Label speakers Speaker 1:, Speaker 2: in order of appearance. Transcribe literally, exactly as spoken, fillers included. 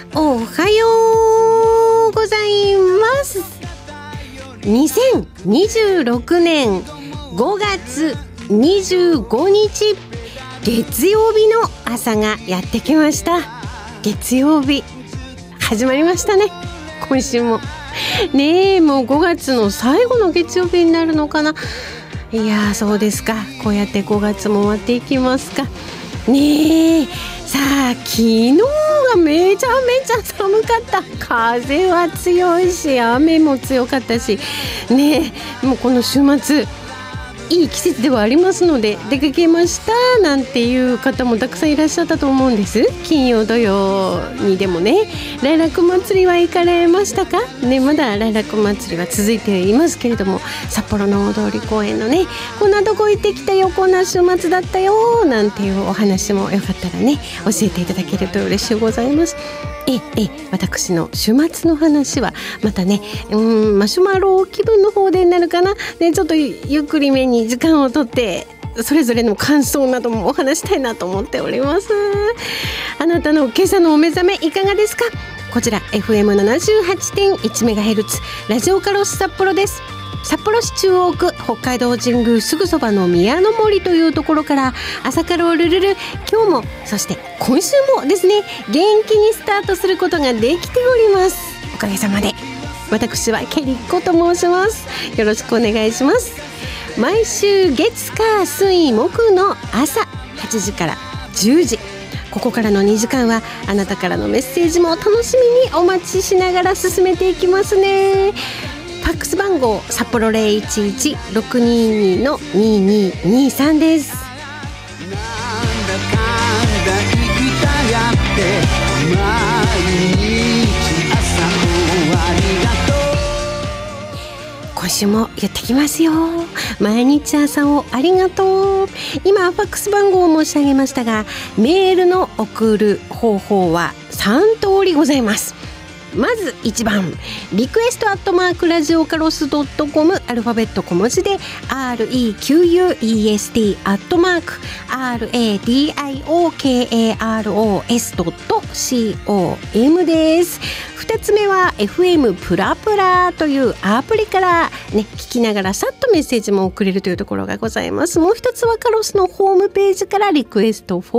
Speaker 1: おはようございます。にせんにじゅうろくねんごがつにじゅうごにち月曜日の朝がやってきました。月曜日始まりましたね。今週もねえ、もうごがつの最後の月曜日になるのかな。いやそうですか。こうやってごがつも終わっていきますかねえ。さあ、昨日がめちゃめちゃ寒かった。風は強いし雨も強かったしねえ、もうこの週末いい季節ではありますので、出かけましたなんていう方もたくさんいらっしゃったと思うんです。金曜土曜にでもね、ライラック祭りは行かれましたかね。まだライラック祭りは続いていますけれども、札幌の大通公園のね、こんなとこ行ってきたよ、こんな週末だったよなんていうお話もよかったらね、教えていただけると嬉しいございます。ええ私の週末の話はまたね、うーんマシュマロ気分の方でになるかな、ね、ちょっとゆっくりめに時間をとってそれぞれの感想などもお話したいなと思っております。あなたの今朝のお目覚めいかがですか。こちら エフエムななじゅうはちてんいちメガヘルツ ラジオカロス札幌です。札幌市中央区北海道神宮すぐそばの宮の森というところから朝からルルル、今日もそして今週もですね、元気にスタートすることができております。おかげさまで。私はケリッコと申します。よろしくお願いします。毎週月火水木の朝はちじからじゅうじ、ここからのにじかんはあなたからのメッセージも楽しみにお待ちしながら進めていきますね。ファックス番号札幌 ゼロいちいち ろくにーにー のにーにーにーさんです。なんだかんだ生きたやって毎日朝をありがとう。今週も言ってきますよ。毎日朝をありがとう。今ファックス番号を申し上げましたが、メールの送る方法はさん通りございます。まずいちばん、リクエストアットマークラジオカロスドットコム、アルファベット小文字で アールイーキューユーイーエスティー アットマーク アールエーディーアイオーケーエーアールオーエスドットコム です。ふたつめは エフエム プラプラというアプリからね、聞きながらさっとメッセージも送れるというところがございます。もう一つはカロスのホームページからリクエストフォー